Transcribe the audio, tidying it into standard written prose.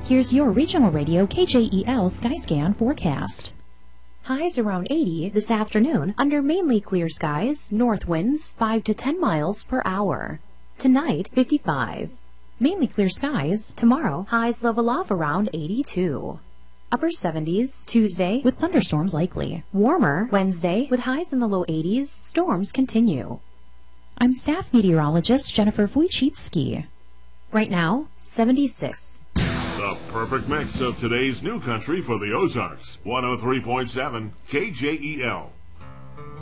Here's your regional radio KJEL Skyscan forecast. Highs around 80 this afternoon under mainly clear skies, north winds 5 to 10 miles per hour. Tonight, 55. Mainly clear skies. Tomorrow, highs level off around 82. Upper 70s Tuesday with thunderstorms likely. Warmer Wednesday with highs in the low 80s. Storms continue. I'm staff meteorologist Jennifer Wojcicki. Right now, 76. The perfect mix of today's new country for the Ozarks. 103.7 KJEL.